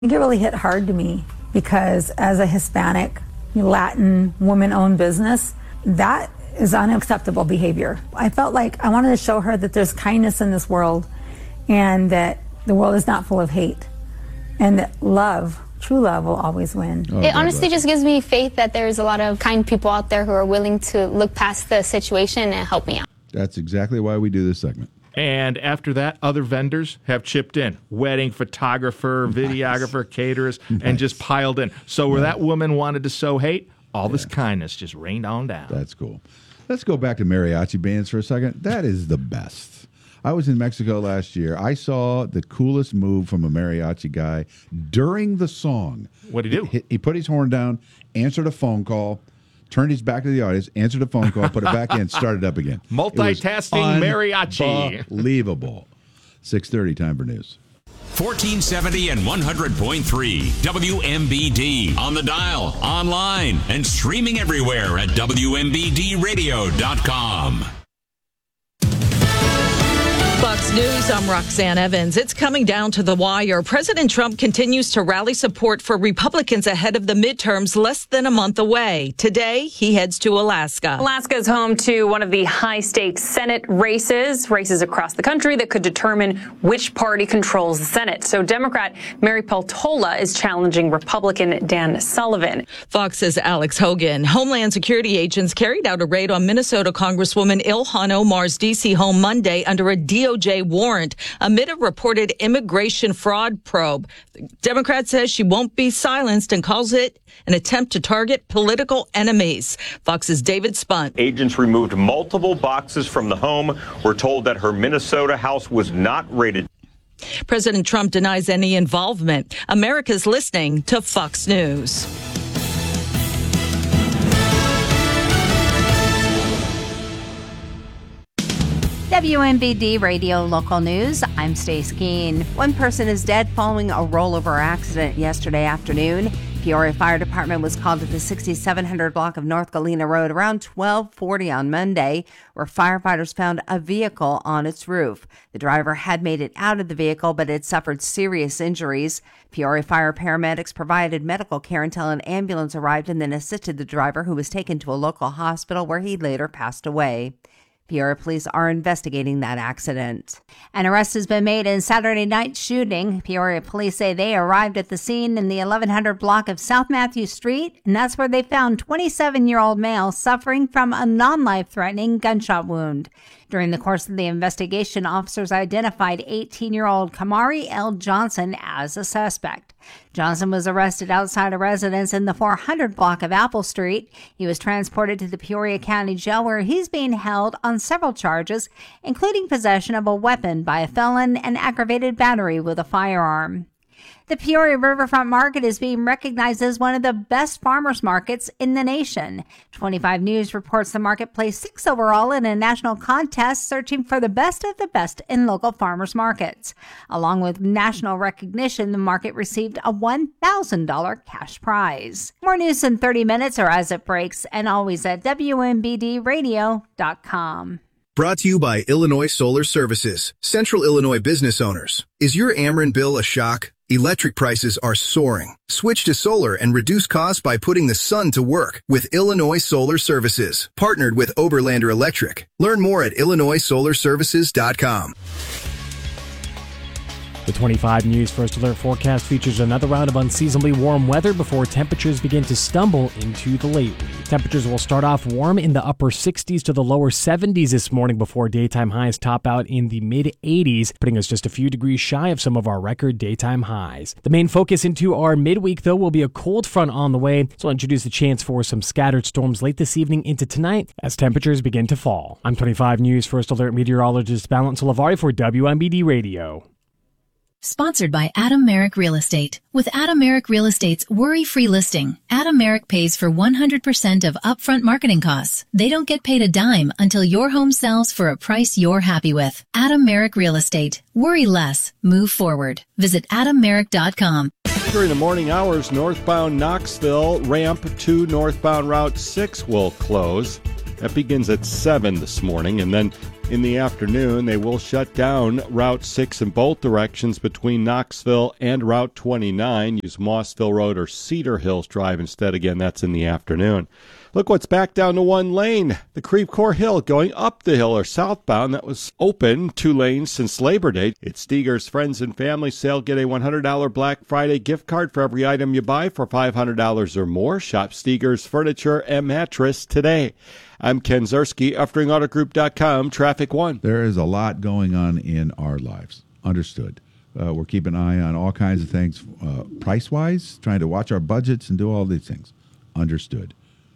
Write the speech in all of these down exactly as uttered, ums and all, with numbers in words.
think it really hit hard to me because as a Hispanic, Latin, woman-owned business, that is unacceptable behavior. I felt like I wanted to show her that there's kindness in this world and that the world is not full of hate and that love, true love, will always win. Oh, it honestly just gives me faith that there's a lot of kind people out there who are willing to look past the situation and help me out. That's exactly why we do this segment. And after that, other vendors have chipped in. Wedding photographer, videographer, nice. caterers, nice. and just piled in. So where that woman wanted to sow hate, all yeah. this kindness just rained on down. That's cool. Let's go back to mariachi bands for a second. That is the best. I was in Mexico last year. I saw the coolest move from a mariachi guy during the song. What did he do? He, he put his horn down, answered a phone call, turned his back to the audience, answered a phone call, put it back in, started up again. Multitasking mariachi. Unbelievable. six thirty, time for news. fourteen seventy and one hundred point three W M B D. On the dial, online, and streaming everywhere at W M B D radio dot com. Fox News, I'm Roxanne Evans. It's coming down to the wire. President Trump continues to rally support for Republicans ahead of the midterms less than a month away. Today, he heads to Alaska. Alaska is home to one of the high-stakes Senate races, races across the country that could determine which party controls the Senate. So Democrat Mary Peltola is challenging Republican Dan Sullivan. Fox's Alex Hogan. Homeland Security agents carried out a raid on Minnesota Congresswoman Ilhan Omar's D C home Monday under a D O J warrant amid a reported immigration fraud probe. The Democrat says she won't be silenced and calls it an attempt to target political enemies. Fox's David Spunt. Agents removed multiple boxes from the home. We're told that her Minnesota house was not raided. President Trump denies any involvement. America's listening to Fox News. W M B D Radio Local News, I'm Stace Keene. One person is dead following a rollover accident yesterday afternoon. Peoria Fire Department was called to the sixty-seven hundred block of North Galena Road around twelve forty on Monday, where firefighters found a vehicle on its roof. The driver had made it out of the vehicle, but had suffered serious injuries. Peoria Fire paramedics provided medical care until an ambulance arrived and then assisted the driver, who was taken to a local hospital where he later passed away. Peoria police are investigating that accident. An arrest has been made in Saturday night's shooting. Peoria police say they arrived at the scene in the eleven hundred block of South Matthew Street, and that's where they found twenty-seven-year-old male suffering from a non-life-threatening gunshot wound. During the course of the investigation, officers identified eighteen-year-old Kamari L. Johnson as a suspect. Johnson was arrested outside a residence in the four hundred block of Apple Street. He was transported to the Peoria County Jail, where he's being held on several charges, including possession of a weapon by a felon and aggravated battery with a firearm. The Peoria Riverfront Market is being recognized as one of the best farmers markets in the nation. twenty-five News reports the market placed sixth overall in a national contest searching for the best of the best in local farmers markets. Along with national recognition, the market received a one thousand dollars cash prize. More news in thirty minutes or as it breaks, and always at W M B D radio dot com. Brought to you by Illinois Solar Services. Central Illinois business owners. Is your Ameren bill a shock? Electric prices are soaring. Switch to solar and reduce costs by putting the sun to work with Illinois Solar Services. Partnered with Oberlander Electric. Learn more at illinois solar services dot com. The twenty-five News First Alert forecast features another round of unseasonably warm weather before temperatures begin to stumble into the late week. Temperatures will start off warm in the upper sixties to the lower seventies this morning before daytime highs top out in the mid eighties, putting us just a few degrees shy of some of our record daytime highs. The main focus into our midweek, though, will be a cold front on the way, so I'll introduce the chance for some scattered storms late this evening into tonight as temperatures begin to fall. I'm twenty-five News First Alert meteorologist Balance Olavari for W M B D Radio. Sponsored by Adam Merrick Real Estate. With Adam Merrick Real Estate's worry-free listing, Adam Merrick pays for one hundred percent of upfront marketing costs. They don't get paid a dime until your home sells for a price you're happy with. Adam Merrick Real Estate. Worry less. Move forward. Visit adam merrick dot com. During the morning hours, northbound Knoxville ramp to northbound Route six will close. That begins at seven this morning, and then In the afternoon, they will shut down Route six in both directions between Knoxville and Route twenty-nine. Use Mossville Road or Cedar Hills Drive instead. Again, that's in the afternoon. Look what's back down to one lane. The Creve Coeur Hill going up the hill or southbound. That was open two lanes since Labor Day. It's Steger's Friends and Family Sale. Get a one hundred dollars Black Friday gift card for every item you buy for five hundred dollars or more. Shop Steger's Furniture and Mattress today. I'm Ken Zerski, Uftring Auto Group dot com, Traffic One. There is a lot going on in our lives. Understood. Uh, we're keeping an eye on all kinds of things uh, price-wise, trying to watch our budgets and do all these things. Understood.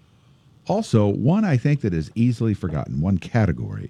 Also, one I think that is easily forgotten, one category,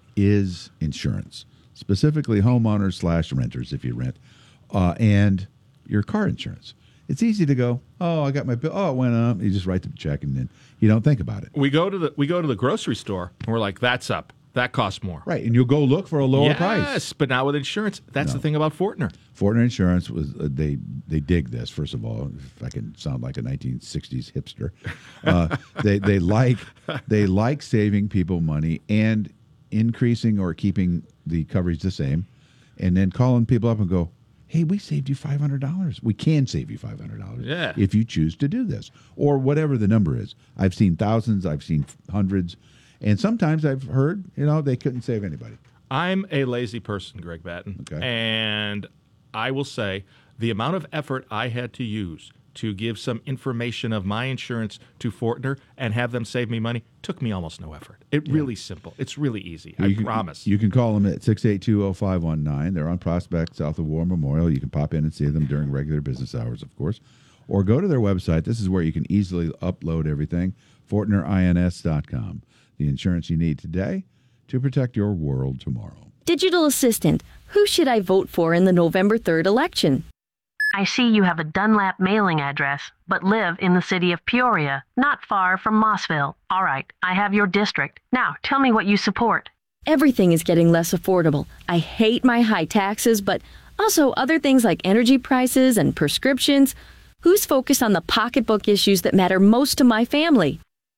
is insurance, specifically homeowners slash renters if you rent, uh, and your car insurance. It's easy to go, oh, I got my bill, oh, it went up. You just write the check and then you don't think about it. We go to the we go to the grocery store and we're like, that's up. That costs more. Right, and you'll go look for a lower yes, price. Yes, but not with insurance. That's No. the thing about Fortner. Fortner Insurance, was uh, they they dig this, first of all, if I can sound like a nineteen sixties hipster. Uh, they they like they like saving people money and increasing or keeping the coverage the same, and then calling people up and go, hey, we saved you five hundred dollars. We can save you five hundred dollars Yeah. if you choose to do this, or whatever the number is. I've seen thousands, I've seen hundreds, and sometimes I've heard, you know, they couldn't save anybody. I'm a lazy person, Greg Batten. Okay. And I will say the amount of effort I had to use to give some information of my insurance to Fortner and have them save me money took me almost no effort. It yeah. really simple. It's really easy. You I can, promise. You can call them at six eight two, oh five one nine. They're on Prospect, south of War Memorial. You can pop in and see them during regular business hours, of course. Or go to their website. This is where you can easily upload everything, Fortner Ins dot com. The insurance you need today to protect your world tomorrow. Digital Assistant, who should I vote for in the November third election? I see you have a Dunlap mailing address, but live in the city of Peoria, not far from Mossville. All right, I have your district. Now, tell me what you support. Everything is getting less affordable. I hate my high taxes, but also other things like energy prices and prescriptions. Who's focused on the pocketbook issues that matter most to my family?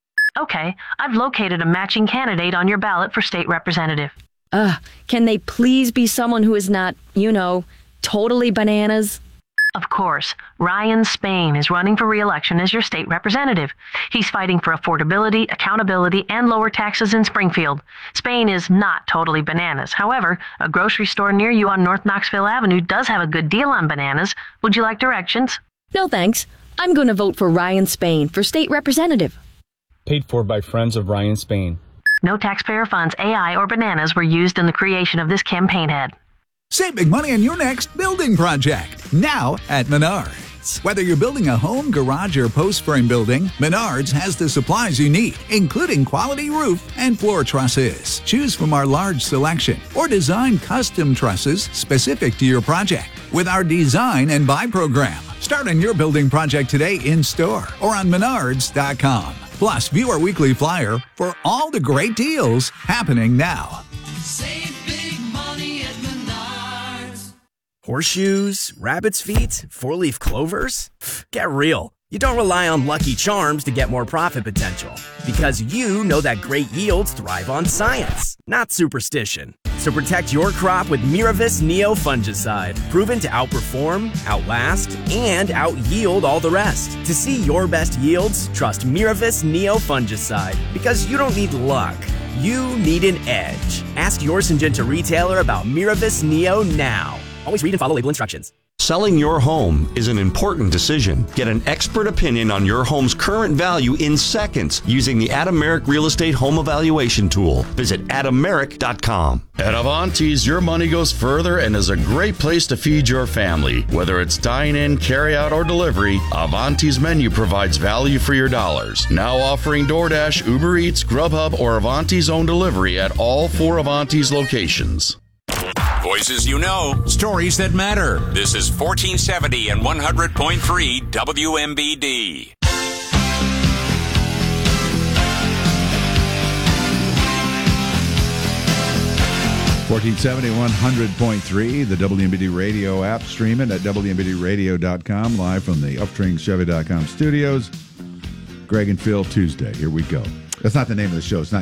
Okay, I've located a matching candidate on your ballot for state representative. Ugh, can they please be someone who is not, you know, totally bananas? Of course, Ryan Spain is running for re-election as your state representative. He's fighting for affordability, accountability, and lower taxes in Springfield. Spain is not totally bananas. However, a grocery store near you on North Knoxville Avenue does have a good deal on bananas. Would you like directions? No, thanks. I'm going to vote for Ryan Spain for state representative. Paid for by Friends of Ryan Spain. No taxpayer funds, A I, or bananas were used in the creation of this campaign ad. Save big money on your next building project, now at Menards. Whether you're building a home, garage, or post-frame building, Menards has the supplies you need, including quality roof and floor trusses. Choose from our large selection or design custom trusses specific to your project with our Design and Buy program. Start on your building project today in-store or on menards dot com. Plus, view our weekly flyer for all the great deals happening now. Save big money at Menards. Horseshoes, rabbit's feet, four-leaf clovers? Get real. You don't rely on Lucky Charms to get more profit potential because you know that great yields thrive on science, not superstition. So protect your crop with Miravis Neo Fungicide, proven to outperform, outlast, and out-yield all the rest. To see your best yields, trust Miravis Neo Fungicide because you don't need luck. You need an edge. Ask your Syngenta retailer about Miravis Neo now. Always read and follow label instructions. Selling your home is an important decision. Get an expert opinion on your home's current value in seconds using the Adam Merrick Real Estate Home Evaluation Tool. Visit adam merrick dot com. At Avanti's, your money goes further and is a great place to feed your family. Whether it's dine-in, carry-out, or delivery, Avanti's menu provides value for your dollars. Now offering DoorDash, Uber Eats, Grubhub, or Avanti's own delivery at all four Avanti's locations. Voices you know, stories that matter. This is fourteen seventy and one hundred point three W M B D. fourteen seventy, one hundred point three, the W M B D radio app. Stream it at W M B D radio dot com, live from the Upstream Chevy dot com studios. Greg and Phil Tuesday. Here we go. That's not the name of the show. It's not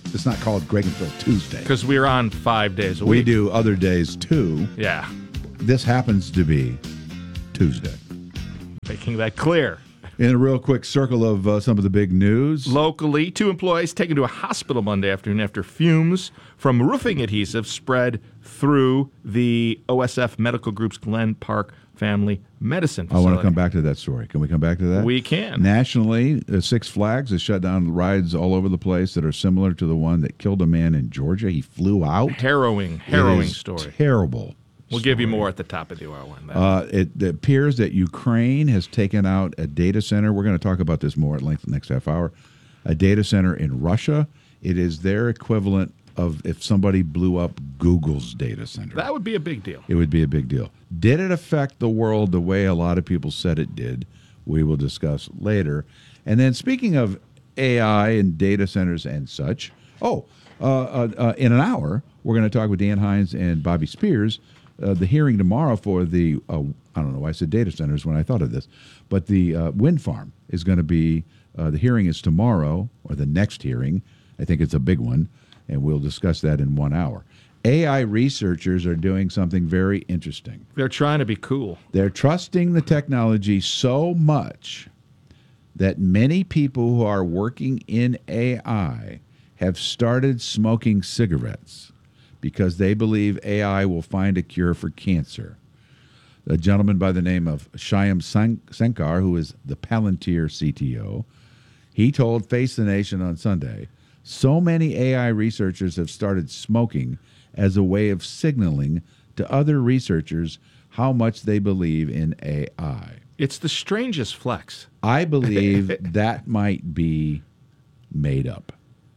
It's not called Greg and Phil Tuesday. Because we're on five days a We week. do other days too. Yeah. This happens to be Tuesday. Making that clear. In a real quick circle of uh, some of the big news. Locally, two employees taken to a hospital Monday afternoon after fumes from roofing adhesive spread through the O S F Medical Group's Glen Park Family Medicine I facility. want to come back to that story. Can we come back to that? We can. Nationally, uh, Six Flags has shut down rides all over the place that are similar to the one that killed a man in Georgia. He flew out. Harrowing, harrowing It is story. Terrible. We'll give you more at the top of the hour on that. Uh, it, it appears that Ukraine has taken out a data center. We're going to talk about this more at length the next half hour. A data center in Russia. It is their equivalent of if somebody blew up Google's data center. That would be a big deal. It would be a big deal. Did it affect the world the way a lot of people said it did? We will discuss later. And then speaking of A I and data centers and such, oh, uh, uh, uh, in an hour, we're going to talk with Dan Hines and Bobby Spears. Uh, the hearing tomorrow for the, uh, I don't know why I said data centers when I thought of this, but the uh, wind farm is going to be, uh, the hearing is tomorrow, or the next hearing. I think it's a big one, and we'll discuss that in one hour. A I researchers are doing something very interesting. They're trying to be cool. They're trusting the technology so much that many people who are working in A I have started smoking cigarettes because they believe A I will find a cure for cancer. A gentleman by the name of Shyam Sankar, who is the Palantir C T O, he told Face the Nation on Sunday, so many A I researchers have started smoking as a way of signaling to other researchers how much they believe in A I. It's the strangest flex. I believe that might be made up.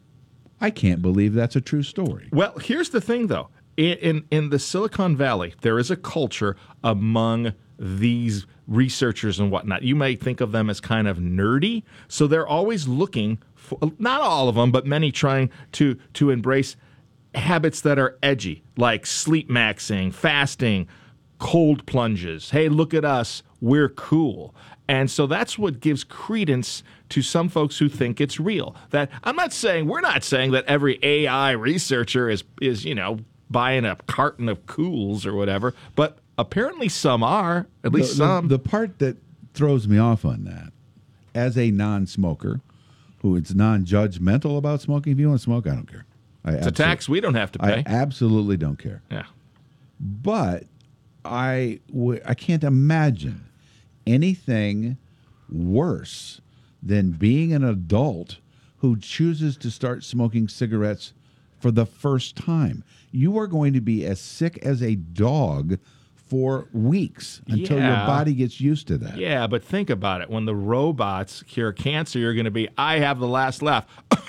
I can't believe that's a true story. Well, here's the thing, though. In, in in the Silicon Valley, there is a culture among these researchers and whatnot. You may think of them as kind of nerdy, so they're always looking for, not all of them, but many trying to to embrace habits that are edgy, like sleep maxing, fasting, cold plunges. Hey, look at us, we're cool. And so that's what gives credence to some folks who think it's real. That I'm not saying, we're not saying that every A I researcher is, is you know, buying a carton of Cools or whatever, but apparently some are, at least the, some. The, the part that throws me off on that, as a non-smoker, who is non-judgmental about smoking, if you want to smoke, I don't care. I It's a tax we don't have to pay. I absolutely don't care. Yeah. But I, w- I can't imagine anything worse than being an adult who chooses to start smoking cigarettes for the first time. You are going to be as sick as a dog for weeks until Yeah. your body gets used to that. Yeah, but think about it. When the robots cure cancer, you're going to be, I have the last laugh.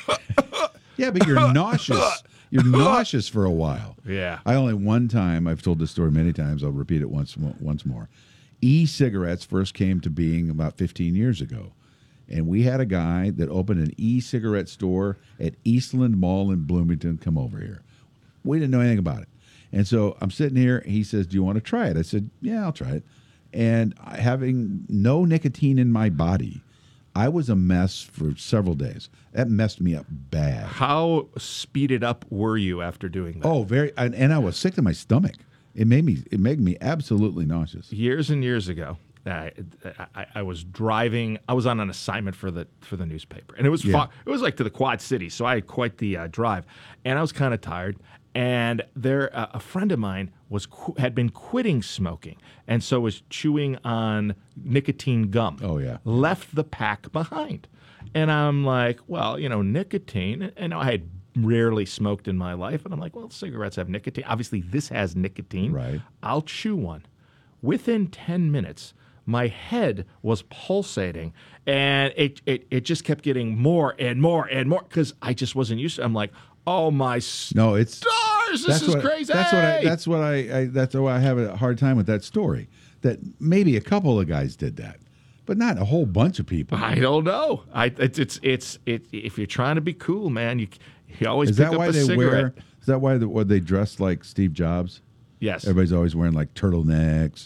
Yeah, but you're nauseous. You're nauseous for a while. Yeah. I only one time, I've told this story many times, I'll repeat it once once more. E-cigarettes first came to being about fifteen years ago. And we had a guy that opened an e-cigarette store at Eastland Mall in Bloomington come over here. We didn't know anything about it. And so I'm sitting here, he says, do you want to try it? I said, yeah, I'll try it. And having no nicotine in my body, I was a mess for several days. That messed me up bad. How speeded up were you after doing that? Oh, very, and, and I was sick to my stomach. It made me, it made me absolutely nauseous. Years and years ago, I, I, I was driving. I was on an assignment for the for the newspaper, and it was Yeah. far, it was like to the Quad Cities, so I had quite the uh, drive, and I was kind of tired. And there, uh, a friend of mine was qu- had been quitting smoking, and so was chewing on nicotine gum. Oh yeah, left the pack behind, and I'm like, well, you know, nicotine, and I had rarely smoked in my life, and I'm like, well, cigarettes have nicotine. Obviously, this has nicotine. Right. I'll chew one. Within ten minutes, my head was pulsating, and it, it, it just kept getting more and more and more because I just wasn't used to it. I'm like, oh, my No, it's stars, this that's is what, crazy. That's what I. That's what I, I. That's why I have a hard time with that story. That maybe a couple of guys did that, but not a whole bunch of people. I don't know. I it's it's it's it. If you're trying to be cool, man, you you always Is pick that up why a they cigarette. wear? Is that why the, what they dress like Steve Jobs? Yes. Everybody's always wearing like turtlenecks and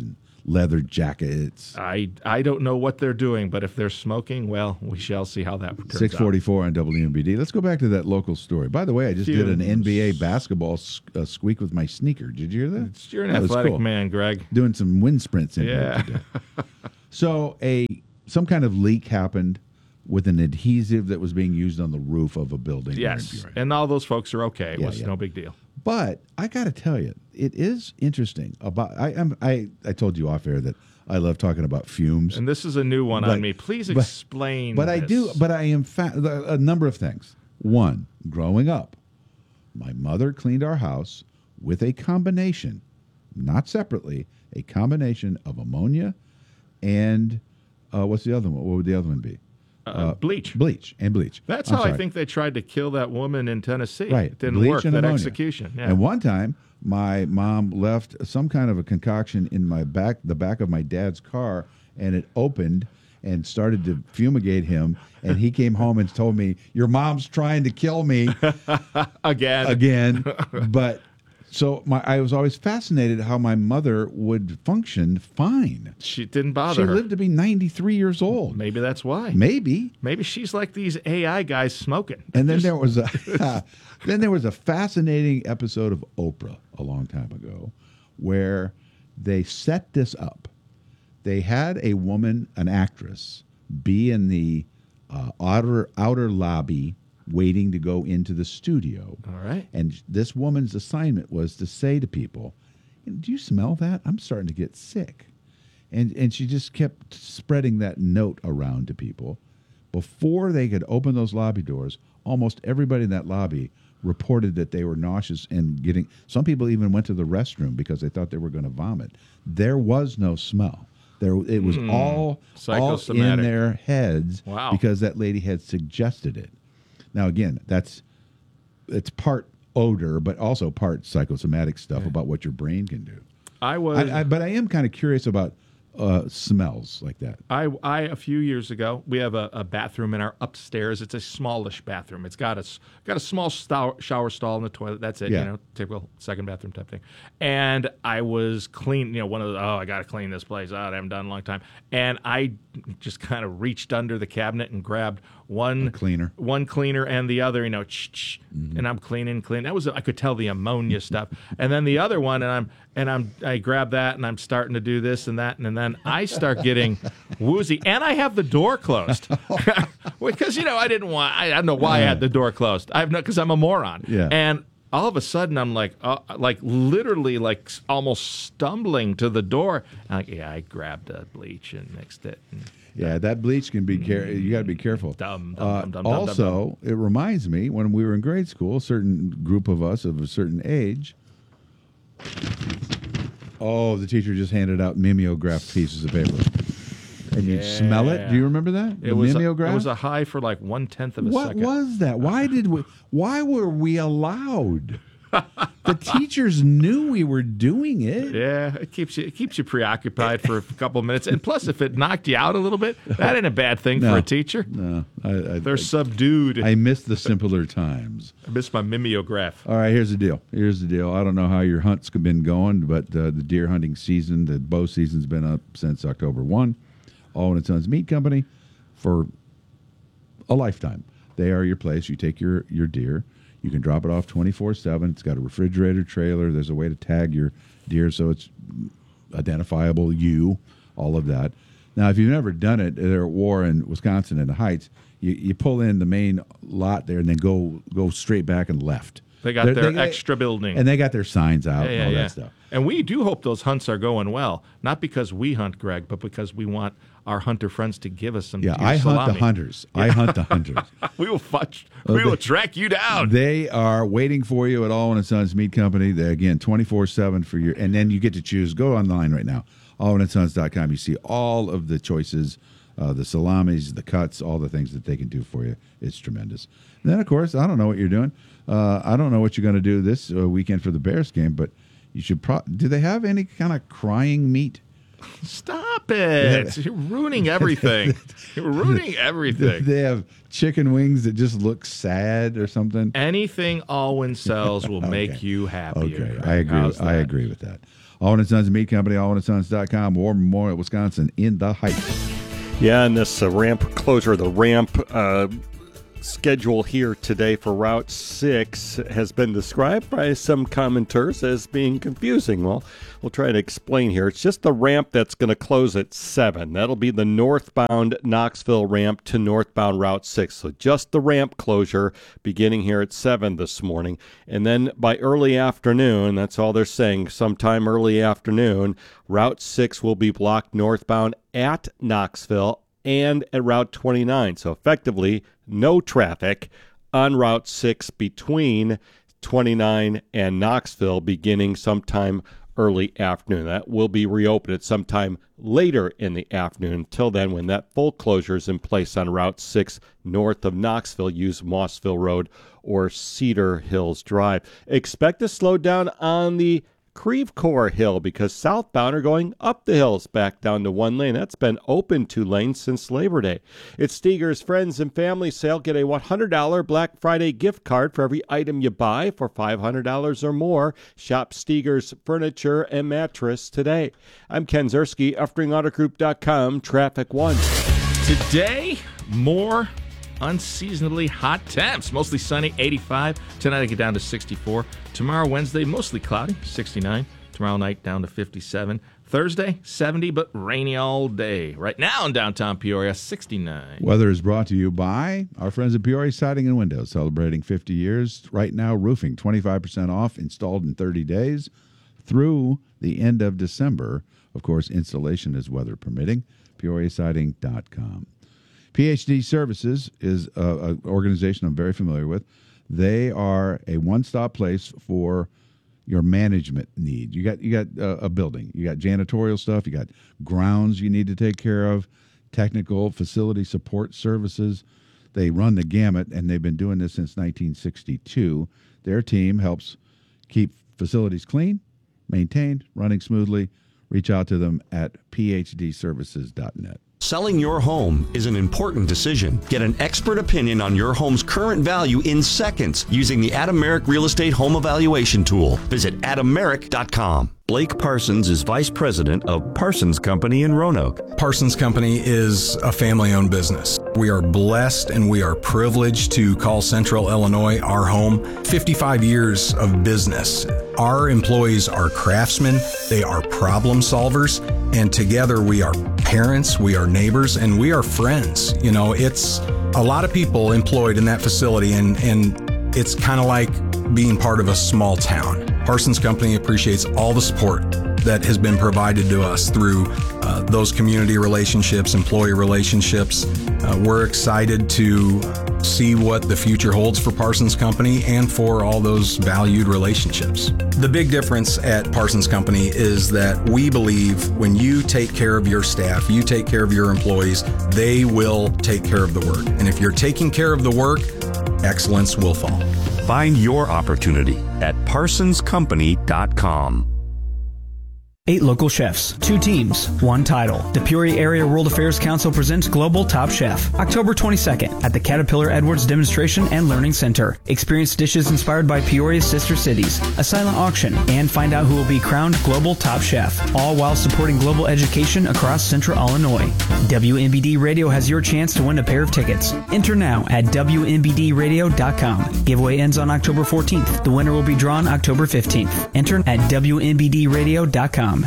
leather jackets. I I don't know what they're doing, but if they're smoking, well, we shall see how that turns six forty-four on W M B D. Let's go back to that local story. By the way, I just did an N B A basketball s- uh, squeak with my sneaker. Did you hear that? It's, you're an That was athletic cool. man, Greg. Doing some wind sprints in Yeah. here today. So a some kind of leak happened with an adhesive that was being used on the roof of a building. here in Yes, Peoria. and all those folks are okay. It Yeah, was yeah. no big deal. But I got to tell you, it is interesting about. I am. I I told you off air that I love talking about fumes. And this is a new one But- on me. Please but- explain. But I this. do. But I am fa- a number of things. One, growing up, my mother cleaned our house with a combination, not separately, a combination of ammonia and uh, what's the other one? What would the other one be? Uh, bleach. Bleach and bleach. That's I'm how I sorry. think they tried to kill that woman in Tennessee. Right. It didn't Bleach work, and that ammonia. execution. Yeah. And one time, my mom left some kind of a concoction in my back, the back of my dad's car, and it opened and started to fumigate him. And he came home and told me, "Your mom's trying to kill me Again. again." But so my, I was always fascinated how my mother would function fine. She didn't bother She her. lived to be ninety-three years old. Maybe that's why. Maybe. Maybe she's like these A I guys smoking. And then there was a then there was a fascinating episode of Oprah a long time ago where they set this up. They had a woman, an actress, be in the uh, outer outer lobby waiting to go into the studio. All right. And this woman's assignment was to say to people, "Do you smell that? I'm starting to get sick." And and she just kept spreading that note around to people. Before they could open those lobby doors, almost everybody in that lobby reported that they were nauseous and getting. Some people even went to the restroom because they thought they were going to vomit. There was no smell. There, it was Hmm. all all in Psychosomatic. their heads Wow. because that lady had suggested it. Now again, that's it's part odor, but also part psychosomatic stuff about what your brain can do. I was. I, I, but I am kind of curious about uh, smells like that. I, I a few years ago, we have a, a bathroom in our upstairs. It's a smallish bathroom. It's got a s- got a small stow- shower stall and the toilet. That's it. Yeah. You know, typical second bathroom type thing. And I was clean. You know, one of the oh, I got to clean this place out. I haven't done it in a long time. And I just kind of reached under the cabinet and grabbed one cleaner, one cleaner, and the other. You know, ch- ch- Mm-hmm. and I'm cleaning, cleaning. That was I could tell the ammonia stuff. And then the other one, and I'm and I'm I grab that and I'm starting to do this and that, and then I start getting woozy, and I have the door closed because you know I didn't want. I, I don't know why I had the door closed. I've no because I'm a moron. Yeah. And all of a sudden I'm like, uh, like literally like s- almost stumbling to the door. I'm like, yeah, I grabbed a bleach and mixed it. And, Yeah, that bleach can be. Care- you got to be careful. Dumb, dumb, Uh, dumb, dumb, dumb, also, it reminds me when we were in grade school, a certain group of us of a certain age. Oh, the teacher just handed out mimeograph pieces of paper, and you'd smell it. Do you remember that? It the was a, mimeograph. it was a high for like one tenth of a what second. was that? Why did we? Why were we allowed? The teachers knew we were doing it. Yeah, it keeps you it keeps you preoccupied for a couple of minutes, and plus, if it knocked you out a little bit, that ain't a bad thing No. for a teacher. No, I, I, They're I, subdued. I miss the simpler times. I miss my mimeograph. All right, here's the deal. Here's the deal. I don't know how your hunts have been going, but uh, the deer hunting season, the bow season's been up since October first. Owen and Sons Meat Company for a lifetime. They are your place. You take your, your deer. You can drop it off twenty-four seven. It's got a refrigerator trailer. There's a way to tag your deer so it's identifiable, you, all of that. Now, if you've never done it, they're at War in Wisconsin in the Heights. You, you pull in the main lot there and then go go straight back and left. They got They're- their they- extra building. And they got their signs out Yeah, yeah, and all yeah. that stuff. And we do hope those hunts are going well, not because we hunt, Greg, but because we want our hunter friends to give us some Yeah, deer I hunt salami. the hunters. I hunt the hunters. we will fudge, we will track you down. They are waiting for you at Allwyn and Sons Meat Company. They, again, twenty-four seven for your, and then you get to choose. Go online right now, allwyn and sons dot com. You see all of the choices, uh, the salamis, the cuts, all the things that they can do for you. It's tremendous. And then, of course, I don't know what you're doing. Uh, I don't know what you're going to do this uh, weekend for the Bears game, but you should pro- do they have any kind of crying meat? Stop it. You're ruining everything. You're ruining everything. They have chicken wings that just look sad or something. Anything Allwyn sells will Okay. make you happier. Okay, Greg. I agree. How's I that? agree with that. Allwyn and Sons Meat Company, allwyn and sons dot com, War Memorial, Wisconsin, in the Heights. Yeah, and this uh, ramp closure, the ramp uh, schedule here today for Route six has been described by some commenters as being confusing. Well, we'll try to explain here. It's just the ramp that's going to close at seven. That'll be the northbound Knoxville ramp to northbound Route six. So just the ramp closure beginning here at seven this morning. And then by early afternoon, that's all they're saying, sometime early afternoon, Route six will be blocked northbound at Knoxville and at Route twenty-nine. So effectively, no traffic on Route six between twenty-nine and Knoxville beginning sometime early afternoon. That will be reopened at sometime later in the afternoon. Until then, when that full closure is in place on Route six north of Knoxville, use Mossville Road or Cedar Hills Drive. Expect to slow down on the Creve Coeur Hill because southbound are going up the hills back down to one lane. That's been open two lanes since Labor Day. It's Steger's Friends and Family Sale. Get a one hundred dollars Black Friday gift card for every item you buy for five hundred dollars or more. Shop Steger's Furniture and Mattress today. I'm Ken Zerski, Uftring Auto Group dot com, Traffic One. Today, more unseasonably hot temps. Mostly sunny, eighty-five. Tonight, I get down to sixty-four. Tomorrow, Wednesday, mostly cloudy, sixty-nine. Tomorrow night, down to fifty-seven. Thursday, seventy, but rainy all day. Right now in downtown Peoria, sixty-nine. Weather is brought to you by our friends at Peoria Siding and Windows, celebrating fifty years. Right now, roofing, twenty-five percent off, installed in thirty days through the end of December. Of course, installation is weather permitting. Peoria Siding dot com. P H D Services is an organization I'm very familiar with. They are a one-stop place for your management need. You got you got uh, a building, you got janitorial stuff, you got grounds you need to take care of, technical facility support services. They run the gamut, and they've been doing this since nineteen sixty-two. Their team helps keep facilities clean, maintained, running smoothly. Reach out to them at P H D services dot net. Selling your home is an important decision. Get an expert opinion on your home's current value in seconds using the Adam Merrick Real Estate Home Evaluation Tool. Visit adam merrick dot com. Blake Parsons is Vice President of Parsons Company in Roanoke. Parsons Company is a family-owned business. We are blessed and we are privileged to call Central Illinois our home. fifty-five years of business. Our employees are craftsmen, they are problem solvers, and together we are parents, we are neighbors, and we are friends. You know, it's a lot of people employed in that facility, and, and it's kind of like being part of a small town. Parsons Company appreciates all the support that has been provided to us through uh, those community relationships, employee relationships. Uh, we're excited to see what the future holds for Parsons Company and for all those valued relationships. The big difference at Parsons Company is that we believe when you take care of your staff, you take care of your employees, they will take care of the work. And if you're taking care of the work, excellence will follow. Find your opportunity at parsons company dot com. Eight local chefs, two teams, one title. The Peoria Area World Affairs Council presents Global Top Chef, October twenty-second at the Caterpillar Edwards Demonstration and Learning Center. Experience dishes inspired by Peoria's sister cities, a silent auction, and find out who will be crowned Global Top Chef, all while supporting global education across Central Illinois. W M B D Radio has your chance to win a pair of tickets. Enter now at W M B D radio dot com. Giveaway ends on October fourteenth. The winner will be drawn October fifteenth. Enter at W M B D radio dot com.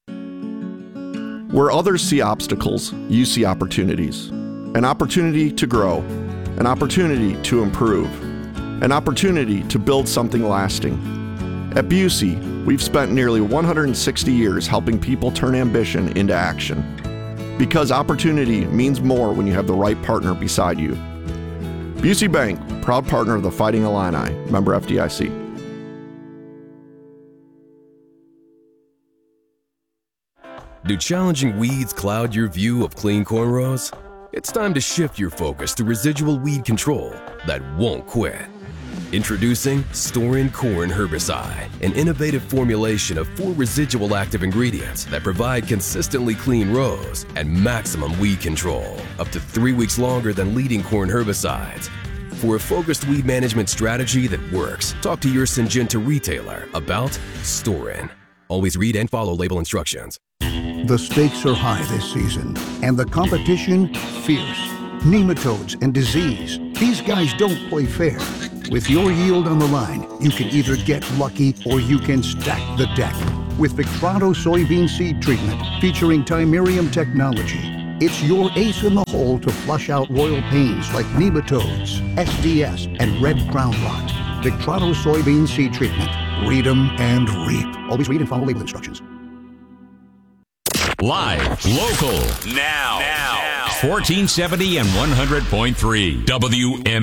Where others see obstacles, you see opportunities. An opportunity to grow, an opportunity to improve, an opportunity to build something lasting. At Busey, we've spent nearly one hundred sixty years helping people turn ambition into action. Because opportunity means more when you have the right partner beside you. Busey Bank, proud partner of the Fighting Illini, member F D I C. Do challenging weeds cloud your view of clean cornrows? It's time to shift your focus to residual weed control that won't quit. Introducing Storin Corn Herbicide, an innovative formulation of four residual active ingredients that provide consistently clean rows and maximum weed control, up to three weeks longer than leading corn herbicides. For a focused weed management strategy that works, talk to your Syngenta retailer about Storin. Always read and follow label instructions. The stakes are high this season, and the competition fierce. Nematodes and disease. These guys don't play fair. With your yield on the line, you can either get lucky or you can stack the deck. With Victrano soybean seed treatment featuring Timerium technology, it's your ace in the hole to flush out royal pains like nematodes, S D S, and red crown rot. Victrano soybean seed treatment. Read 'em and reap. Always read and follow label instructions. Live, local, now, now. fourteen seventy and one hundred point three W M.